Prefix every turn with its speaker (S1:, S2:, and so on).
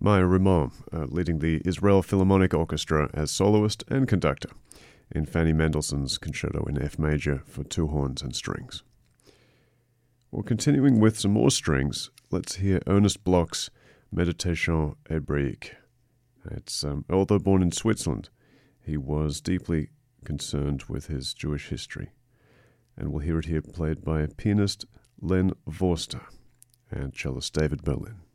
S1: Maya Rimon, leading the Israel Philharmonic Orchestra as soloist and conductor in Fanny Mendelssohn's Concerto in F major for two horns and strings. Well, continuing with some more strings, let's hear Ernest Bloch's Méditation hébraïque. Although born in Switzerland, he was deeply concerned with his Jewish history. And we'll hear it here played by pianist Len Vorster and cellist David Berlin.